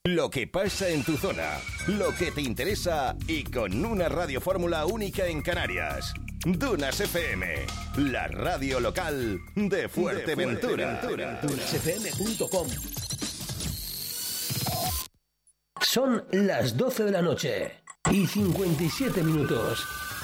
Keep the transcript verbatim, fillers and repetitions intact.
Lo que pasa en tu zona, lo que te interesa y con una radiofórmula única en Canarias. Dunas F M, la radio local de Fuerteventura. dunas f m punto com. Son las doce de la noche y cincuenta y siete minutos.